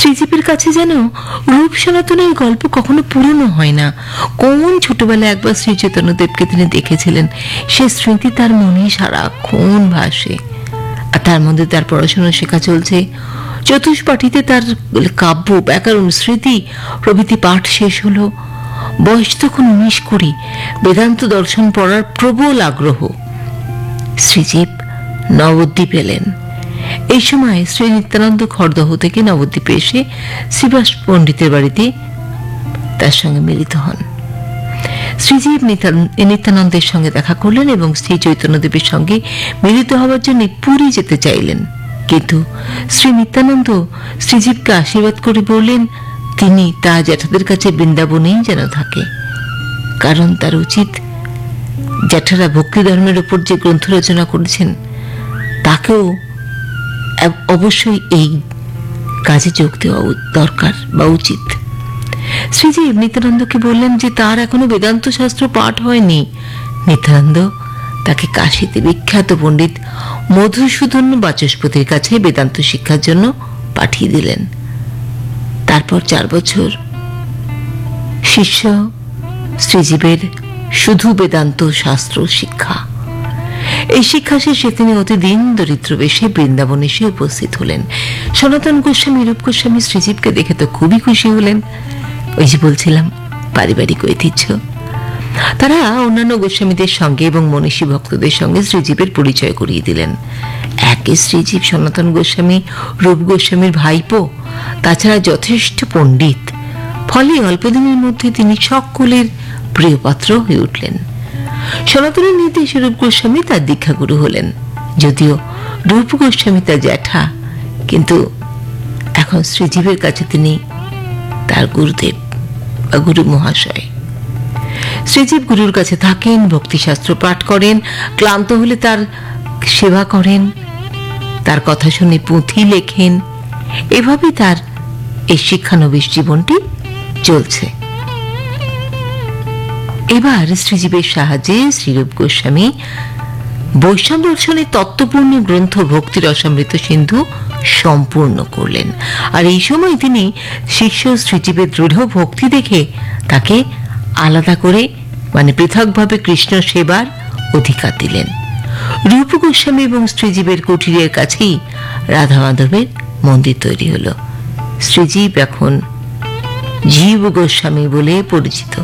শ্রীজীবের কাছে যেন রূপ সনাতনের গল্প কখনো পুরনো হয় না। কোন ছোটবেলায় একবার শ্রী চৈতন্যদেবকে তিনি দেখেছিলেন, সে স্মৃতি তার মনে সারাক্ষণ ভাসে। আর তার মধ্যে তার পড়াশোনা শেখা চলছে। চতুষ্পাঠীতে তার কাব্য, ব্যাকরণ, স্মৃতি প্রভৃতি পাঠ শেষ হলো। বয়স তখন 19-20। বেদান্ত দর্শন পড়ার প্রবল আগ্রহ। শ্রীজীব নবদ্বীপ এলেন। এই সময় শ্রী নিত্যানন্দ খড়দহ থেকে নবদ্বীপে এসে শ্রীবাস পণ্ডিতের বাড়িতে তার সঙ্গে মিলিত হন। শ্রীজীব নিত্যানন্দের সঙ্গে দেখা করলেন এবং শ্রী চৈতন্যদেবের সঙ্গে মিলিত হওয়ার জন্য পুরী যেতে চাইলেন। কিন্তু শ্রী নিত্যানন্দ শ্রীজীবকে আশীর্বাদ করে বললেন তিনি তা জ্যাঠাদের কাছে বৃন্দাবনেই যেন থাকে, কারণ তার উচিত জ্যাঠারা ভক্তি ধর্মের উপর যে গ্রন্থ রচনা করেছেন তাকেও অবশ্যই এই কাজে যোগ দেওয়া দরকার বা উচিত। শ্রীজীব নিত্যানন্দকে বললেন যে তার এখনো বেদান্ত শাস্ত্র পাঠ হয়নি। নিত্যানন্দ তাকে কাশীতে বিখ্যাত পণ্ডিত মধুসূদন বাচস্পতির কাছে বেদান্ত শিক্ষার জন্য পাঠিয়ে দিলেন। তারপর 4 বছর শিষ্য শ্রীজীবের শুধু বেদান্ত শাস্ত্র শিক্ষা। এই শিক্ষা শেষে তিনি অতি দিন দরিদ্র বেশে বৃন্দাবন এসে উপস্থিত হলেন। সনাতন গোস্বামী, রূপ গোস্বামী শ্রীজীবকে দেখে তো খুবই খুশি হলেন। ওই যে বলছিলাম, পারিবারিক ঐতিহ্য। তারা অন্যান্য গোস্বামীদের সঙ্গে এবং মনীষী ভক্তদের সঙ্গে শ্রীজীবের পরিচয় করিয়ে দিলেন। একে শ্রীজীব সনাতন গোস্বামী রূপ গোস্বামীর ভাইপো, তাছাড়া যথেষ্ট পণ্ডিত। ফলে অল্পদিনের মধ্যে তিনি সকলের প্রিয়পাত্র হয়ে উঠলেন। সনাতনের নির্দেশে রূপ গোস্বামী তার দীক্ষাগুরু হলেন। যদিও রূপ গোস্বামী তার জ্যাঠা, কিন্তু এখন শ্রীজীবের কাছে তিনি তার গুরুদেব বা গুরু মহাশয়। শ্রীজীব গুরুর কাছে থাকেন, ভক্তিশাস্ত্র পাঠ করেন, ক্লান্ত হলে তার সেবা করেন, তার কথা শুনে পুঁথি লেখেন। এভাবেই তার এই শিক্ষানবিশ জীবনটি চলছে। এবার শ্রীজীবের সাহায্যে শ্রীরূপ গোস্বামী বৈষ্ণব দর্শনের তত্ত্বপূর্ণ গ্রন্থ ভক্তি রসামৃত সিন্ধু সম্পূর্ণ করলেন। আর এই সময় তিনি শিষ্য শ্রীজীবের দৃঢ় ভক্তি দেখে তাকে আলাদা করে পৃথকভাবে কৃষ্ণ সেবার অধিকার দিলেন। রূপ গোস্বামী এবং শ্রীজীবের কুটিরের কাছেই রাধা মাধবের মন্দির তৈরি হল। শ্রীজীব এখন জীব গোস্বামী বলে পরিচিত।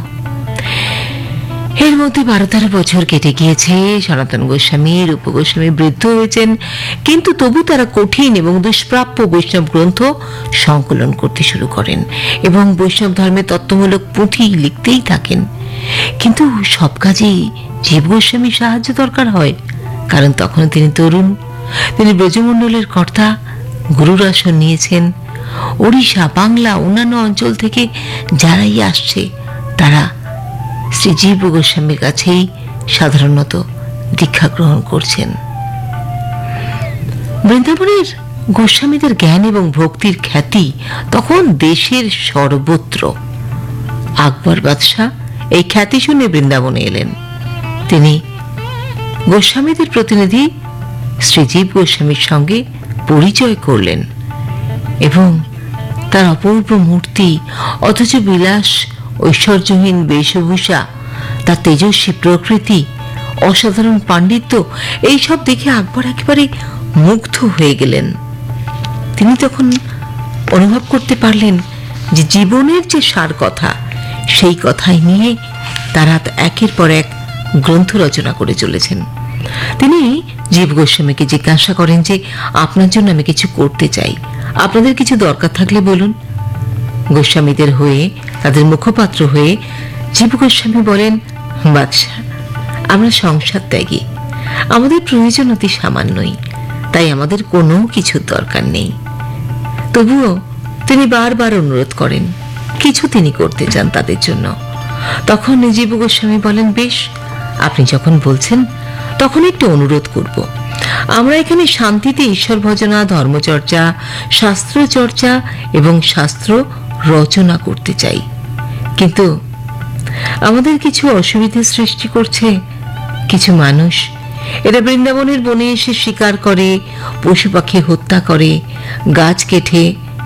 এর মধ্যে 12-13 বছর কেটে গিয়েছে। সনাতন গোস্বামী, রূপ গোস্বামী বৃদ্ধ হয়েছেন, কিন্তু তবু তারা কঠিন এবং দুষ্প্রাপ্য বৈষ্ণব গ্রন্থ সংকলন করতে শুরু করেন এবং বৈষ্ণব ধর্মের তত্ত্বমূলক পুঁথি লিখতেই থাকেন। কিন্তু সব কাজেই জীব গোস্বামীর সাহায্য দরকার হয়, কারণ তখন তিনি তরুণ। তিনি ব্রজমণ্ডলের কর্তা, গুরুর আসন নিয়েছেন। ওড়িশা, বাংলা, অন্যান্য অঞ্চল থেকে যারাই আসছে তারা শ্রীজীব গোস্বামীর কাছেই সাধারণত দীক্ষা গ্রহণ করছেন। বৃন্দাবনের গোস্বামীদের জ্ঞান এবং ভক্তির খ্যাতি তখন দেশের সর্বত্র। আকবর বাদশাহ এই খ্যাতি শুনে বৃন্দাবনে এলেন। তিনি গোস্বামীদের প্রতিনিধি শ্রীজীব গোস্বামীর সঙ্গে পরিচয় করলেন এবং তার অপূর্ব মূর্তি, অথচ বিলাস ঐশ্বর্যহীন বেশভূষা, তার তেজস্বী প্রকৃতি, অসাধারণ পাণ্ডিত্য, এইসব দেখে আকবর একেবারে মুগ্ধ হয়ে গেলেন। তিনি তখন অনুভব করতে পারলেন যে জীবনের যে সার কথা, সেই কথাই নিয়ে তারা একের পর এক গ্রন্থ রচনা করে চলেছেন। তিনি জীব গোস্বামীকে জিজ্ঞাসা করেন যে আপনার জন্য আমি কিছু করতে চাই, আপনাদের কিছু দরকার থাকলে বলুন। গোস্বামীদের হয়ে, তাদের মুখপাত্র হয়ে জীব গোস্বামী বলেন, বাদশাহ, আমরা সংসার ত্যাগী, আমাদের প্রয়োজন অতি সামান্যই, তাই আমাদের কোনো কিছুর দরকার নেই। তবুও তিনি বারবার অনুরোধ করেন, কিছু তিনি করতে চান তাদের জন্য। তখন জীব গোস্বামী বলেন, বেশ, আপনি যখন বলছেন তখন একটু অনুরোধ করব। আমরা এখানে শান্তিতে ঈশ্বর ভজনা, ধর্মচর্চা, শাস্ত্র চর্চা এবং শাস্ত্র রচনা করতে চাই, কিন্তু আমাদের কিছু অসুবিধা সৃষ্টি করছে কিছু মানুষ। এরা বৃন্দাবনের বনে এসে শিকার করে, পশু পাখি হত্যা করে, গাছ কেটে